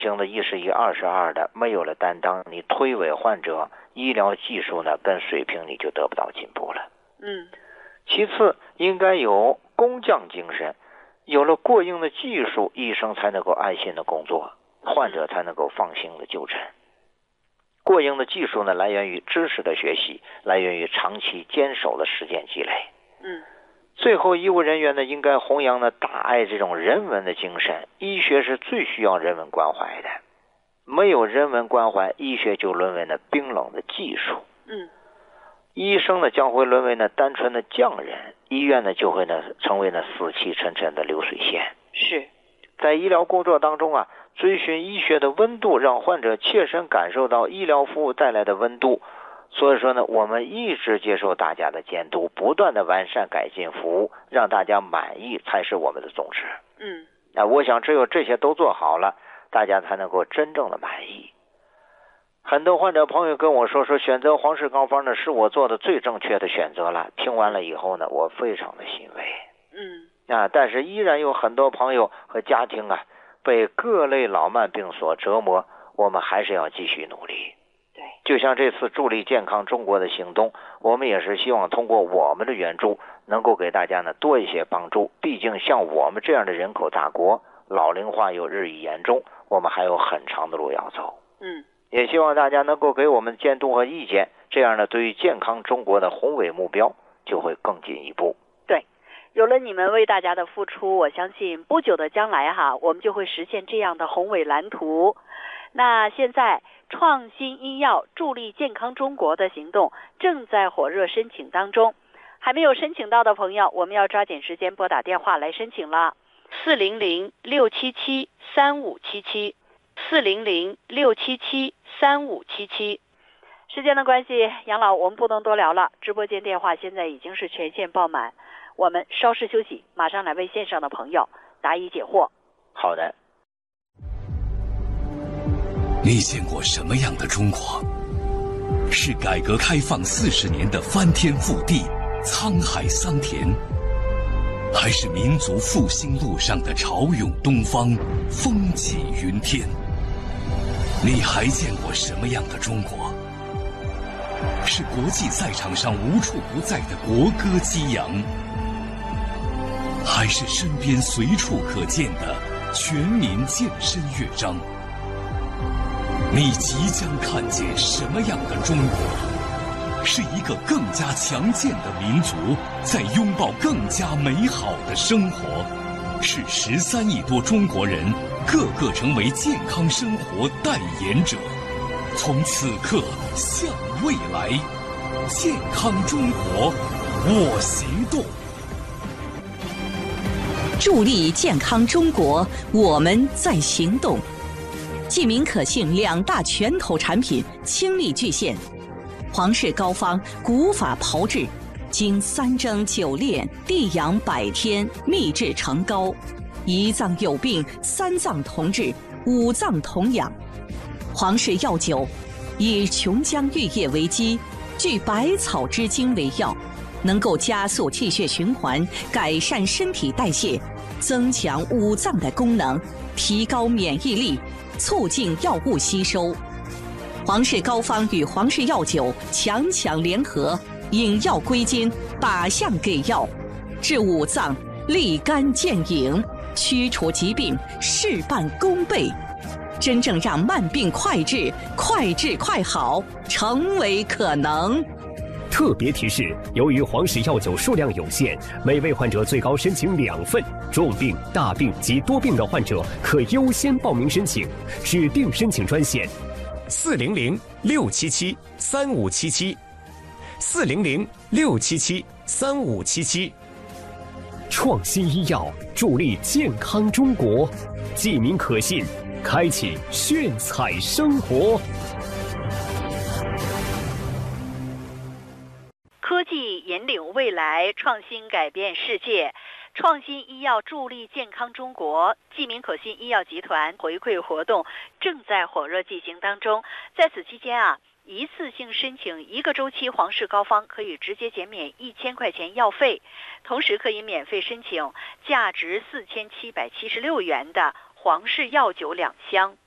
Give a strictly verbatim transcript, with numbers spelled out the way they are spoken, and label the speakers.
Speaker 1: 行的一是一二是二的，没有了担当，你推诿患者，医疗技术呢跟水平你就得不到进步了。
Speaker 2: 嗯。
Speaker 1: 其次应该有工匠精神，有了过硬的技术，医生才能够安心的工作，患者才能够放心的就诊。过硬的技术呢，来源于知识的学习，来源于长期坚守的实践积累。
Speaker 2: 嗯。
Speaker 1: 最后，医务人员呢，应该弘扬呢大爱这种人文的精神。医学是最需要人文关怀的，没有人文关怀，医学就沦为了冰冷的技术。
Speaker 2: 嗯。
Speaker 1: 医生呢将会沦为呢单纯的匠人，医院呢就会呢成为呢死气沉沉的流水线。
Speaker 2: 是
Speaker 1: 在医疗工作当中啊，追寻医学的温度，让患者切身感受到医疗服务带来的温度。所以说呢，我们一直接受大家的监督，不断的完善改进服务，让大家满意才是我们的宗旨。
Speaker 2: 嗯，
Speaker 1: 啊，我想只有这些都做好了，大家才能够真正的满意。很多患者朋友跟我说，说选择皇氏膏方呢是我做的最正确的选择了。听完了以后呢，我非常的欣慰。
Speaker 2: 嗯，
Speaker 1: 啊，但是依然有很多朋友和家庭啊被各类老慢病所折磨，我们还是要继续努力。
Speaker 2: 对，
Speaker 1: 就像这次助力健康中国的行动，我们也是希望通过我们的援助，能够给大家呢多一些帮助。毕竟像我们这样的人口大国，老龄化又日益严重，我们还有很长的路要走。
Speaker 2: 嗯，
Speaker 1: 也希望大家能够给我们监督和意见，这样呢，对于健康中国的宏伟目标就会更进一步。
Speaker 2: 对，有了你们为大家的付出，我相信不久的将来哈，我们就会实现这样的宏伟蓝图。那现在创新医药助力健康中国的行动正在火热申请当中，还没有申请到的朋友，我们要抓紧时间拨打电话来申请了。四零零六七七三五七七，四零零六七七三五七七。时间的关系，杨老，我们不能多聊了，直播间电话现在已经是全线爆满，我们稍事休息，马上来为线上的朋友答疑解惑。
Speaker 1: 好的。
Speaker 3: 你见过什么样的中国？是改革开放四十年的翻天覆地、沧海桑田，还是民族复兴路上的潮涌东方、风起云天？你还见过什么样的中国？是国际赛场上无处不在的国歌激扬，还是身边随处可见的全民健身乐章？你即将看见什么样的中国？是一个更加强健的民族，在拥抱更加美好的生活。是十三亿多中国人，个个成为健康生活代言者。从此刻向未来，健康中国，我行动。
Speaker 4: 助力健康中国，我们在行动。济民可信两大拳头产品倾力巨献，皇氏膏方古法炮制，经三蒸九炼地养百天秘制成膏，一脏有病三脏同治，五脏同养。皇氏药酒以琼浆玉液为基，聚百草之精为药，能够加速气血循环，改善身体代谢，增强五脏的功能，提高免疫力，促进药物吸收。皇氏膏方与皇氏药酒强强联合，引药归经，靶向给药，治五脏，立竿见影，驱除疾病，事半功倍，真正让慢病快治、快治快好成为可能。
Speaker 5: 特别提示：由于皇氏药酒数量有限，每位患者最高申请两份。重病、大病及多病的患者可优先报名申请。指定申请专线：四零零六七七三五七七，四零零六七七三五七七。创新医药助力健康中国，济民可信，开启炫彩生活。
Speaker 2: 科技引领未来，创新改变世界。创新医药助力健康中国，济民可信医药集团回馈活动正在火热进行当中。在此期间啊，一次性申请一个周期皇氏膏方可以直接减免一千块钱药费，同时可以免费申请价值四千七百七十六元的皇氏药酒两箱。